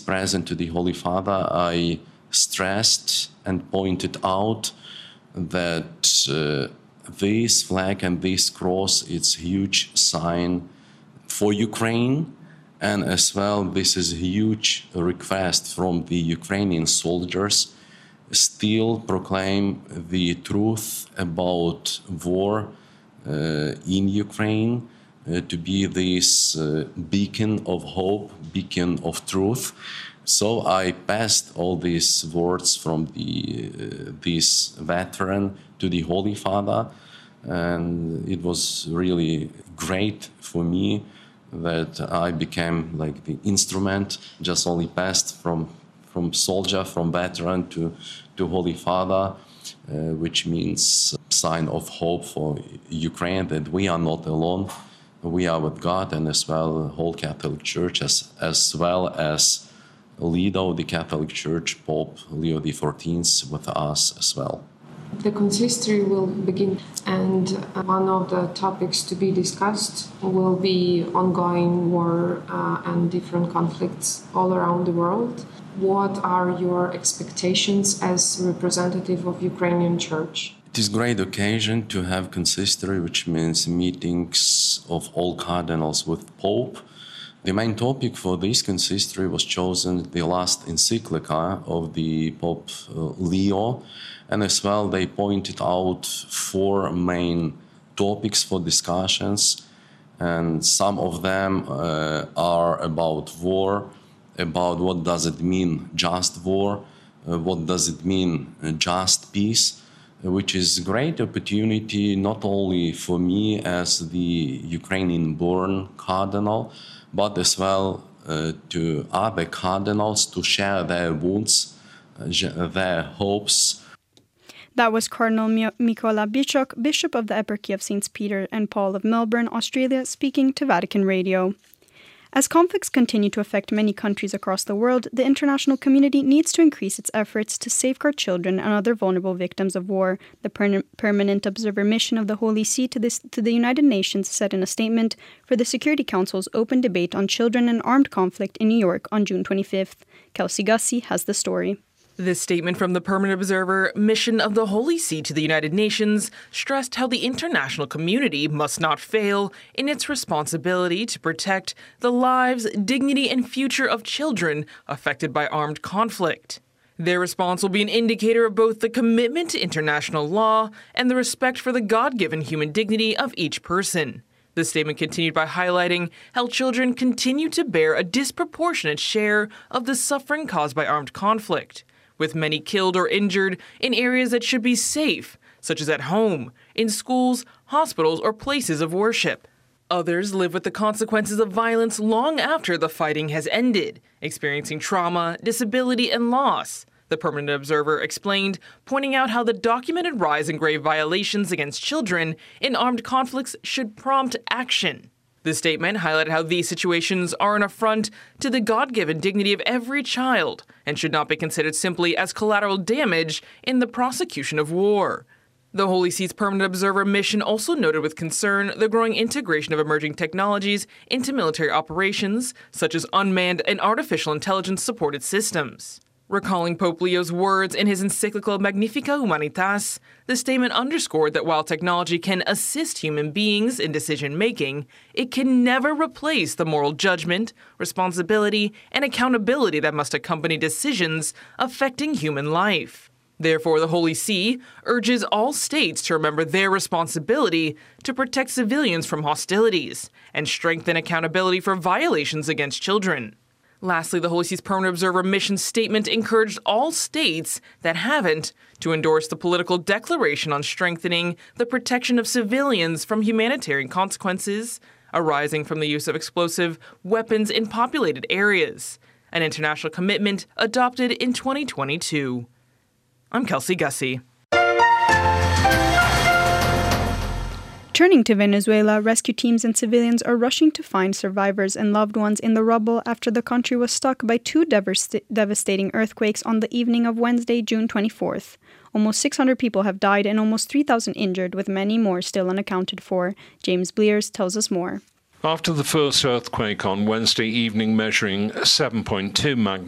present to the Holy Father, I stressed and pointed out that this flag and this cross, it's a huge sign for Ukraine, and as well this is a huge request from the Ukrainian soldiers still proclaim the truth about war in Ukraine, to be this beacon of hope, beacon of truth. So I passed all these words from this veteran to the Holy Father, and it was really great for me that I became like the instrument, just only passed from soldier, from veteran to Holy Father, which means sign of hope for Ukraine, that we are not alone. We are with God, and as well whole Catholic Church, as well as leader of the Catholic Church, Pope Leo XIV, with us as well. The consistory will begin, and one of the topics to be discussed will be ongoing war and different conflicts all around the world. What are your expectations as representative of Ukrainian Church? It is a great occasion to have consistory, which means meetings of all cardinals with Pope. The main topic for this consistory was chosen the last encyclica of the Pope Leo, and as well they pointed out 4 main topics for discussions, and some of them are about war, about what does it mean just war, what does it mean just peace, which is a great opportunity not only for me as the Ukrainian-born cardinal, but as well to other cardinals to share their wounds, their hopes. That was Cardinal Mikola Bichok, Bishop of the Eparchy of St. Peter and Paul of Melbourne, Australia, speaking to Vatican Radio. As conflicts continue to affect many countries across the world, the international community needs to increase its efforts to safeguard children and other vulnerable victims of war, the permanent observer mission of the Holy See to the United Nations said in a statement for the Security Council's open debate on children and armed conflict in New York on June 25th. Kelsey Gussie has the story. This statement from the Permanent Observer Mission of the Holy See to the United Nations stressed how the international community must not fail in its responsibility to protect the lives, dignity, and future of children affected by armed conflict. Their response will be an indicator of both the commitment to international law and the respect for the God-given human dignity of each person. The statement continued by highlighting how children continue to bear a disproportionate share of the suffering caused by armed conflict, with many killed or injured in areas that should be safe, such as at home, in schools, hospitals, or places of worship. Others live with the consequences of violence long after the fighting has ended, experiencing trauma, disability, and loss, the Permanent Observer explained, pointing out how the documented rise in grave violations against children in armed conflicts should prompt action. The statement highlighted how these situations are an affront to the God-given dignity of every child and should not be considered simply as collateral damage in the prosecution of war. The Holy See's Permanent Observer mission also noted with concern the growing integration of emerging technologies into military operations, such as unmanned and artificial intelligence-supported systems. Recalling Pope Leo's words in his encyclical Magnificat Humanitas, the statement underscored that while technology can assist human beings in decision-making, it can never replace the moral judgment, responsibility, and accountability that must accompany decisions affecting human life. Therefore, the Holy See urges all states to remember their responsibility to protect civilians from hostilities and strengthen accountability for violations against children. Lastly, the Holy See's Permanent Observer mission statement encouraged all states that haven't to endorse the political declaration on strengthening the protection of civilians from humanitarian consequences arising from the use of explosive weapons in populated areas, an international commitment adopted in 2022. I'm Kelsey Gussie. Turning to Venezuela, rescue teams and civilians are rushing to find survivors and loved ones in the rubble after the country was struck by 2 devastating earthquakes on the evening of Wednesday, June 24th. Almost 600 people have died and almost 3,000 injured, with many more still unaccounted for. James Blears tells us more. After the first earthquake on Wednesday evening measuring 7.2 magnitude,